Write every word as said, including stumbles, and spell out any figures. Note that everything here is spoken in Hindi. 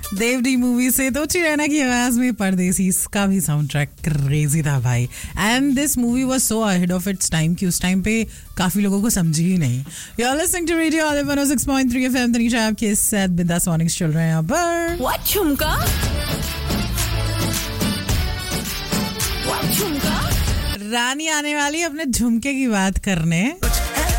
देवडी मूवी से तो रैना की आवाज में परदेसी, इसका भी साउंड ट्रैक क्रेजी था भाई. And this movie was so ahead of its time कि उस टाइम पे काफी लोगों को समझी ही नहीं. You are listening to radio olive one O six point three FM. Tanisha आपके साथ बिंदास मॉर्निंग्स चल रहे हैं यहाँ पर. व्हाट झुमका व्हाट झुमका रानी आने वाली अपने झुमके की बात करने.